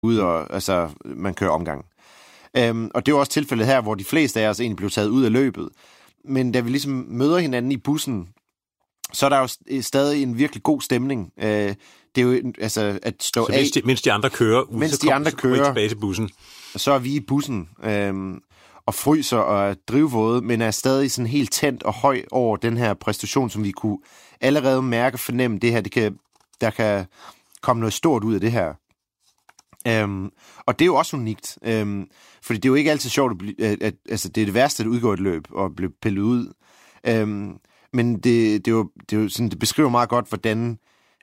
ud, og altså, man kører omgang. Og det var også tilfældet her, hvor de fleste af os egentlig blev taget ud af løbet. Men da vi ligesom møder hinanden i bussen, så er der jo stadig en virkelig god stemning. Det er jo altså at stå så af... Mens de andre kører, så kommer tilbage til bussen. Så er vi i bussen og fryser og er drivvåde, men er stadig sådan helt tændt og høj over den her præstation, som vi kunne allerede mærke og fornemme det her. Der kan komme noget stort ud af det her. Og det er jo også unikt, fordi det er jo ikke altid sjovt, altså det er det værste at udgå et løb og blive pillet ud. Men det er jo sådan, det beskriver meget godt, hvordan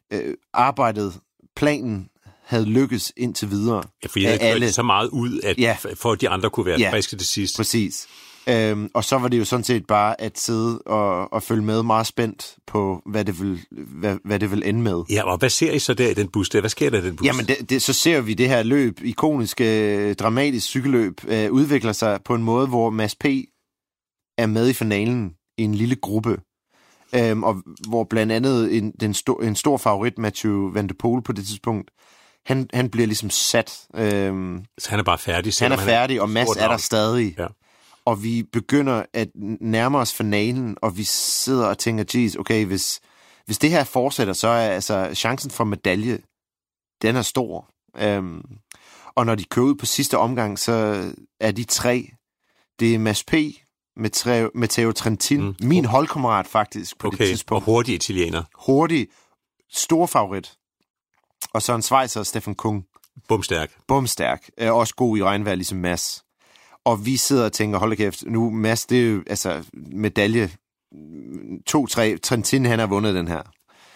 planen havde lykkes indtil videre. Ja, for jeg havde så meget ud, for at de andre kunne være friske til sidst. Præcis. Og så var det jo sådan set bare at sidde og følge med meget spændt på, hvad det vil ende med. Ja, og hvad ser I så der i den bus? Hvad sker der i den bus? Jamen, så ser vi det her løb, ikoniske, dramatisk cykelløb, udvikler sig på en måde, hvor Mads P. er med i finalen i en lille gruppe. Og hvor blandt andet en stor favorit, Mathieu van der Poel på det tidspunkt, han bliver ligesom sat. Så han er bare færdig? Han er færdig, og Mads er der stadig. Ja. Og vi begynder at nærme os finalen, og vi sidder og tænker, okay, hvis det her fortsætter, så er altså chancen for medalje, den er stor. Og når de kører ud på sidste omgang, så er de 3. Det er Mads P., Matteo Trentin, min holdkammerat faktisk på det tidspunkt. Og hurtig italiener. Hurtig, stor favorit. Og så en schweizer, Stefan Kung. Bumstærk. Også god i regnvejr, ligesom Mads. Og vi sidder og tænker, hold da kæft, nu Mads, det er jo altså medalje 2-3. Trentin, han har vundet den her.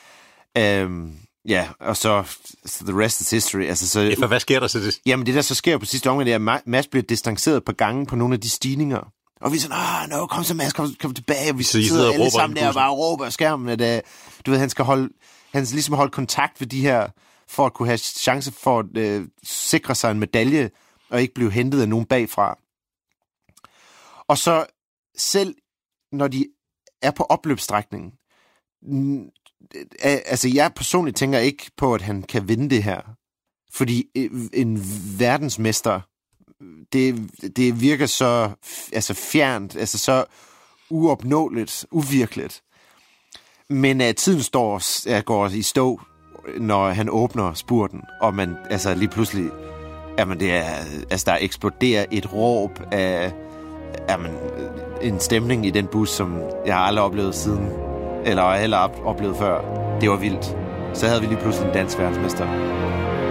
Og så the rest is history. Altså, så, for hvad sker der så det? Jamen det der så sker på sidste omgang, det er, at Mads bliver distanceret på gange på nogle af de stigninger. Og vi er sådan, kom så Mads, kom tilbage. Og vi sidder alle sammen der og bare råber af skærmen, at du ved, han skal ligesom holde kontakt ved de her, for at kunne have chance for at sikre sig en medalje, og ikke blive hentet af nogen bagfra. Og så selv når de er på opløbsstrækningen, altså jeg personligt tænker ikke på, at han kan vinde det her. Fordi en verdensmester, det virker så fjernt, altså så uopnåeligt, uvirkeligt. Men tiden går i stå, når han åbner spurten, og man lige pludselig, der eksploderer et råb af en stemning i den bus, som jeg har aldrig oplevet siden, eller heller oplevet før. Det var vildt. Så havde vi lige pludselig en dansk verdensmester.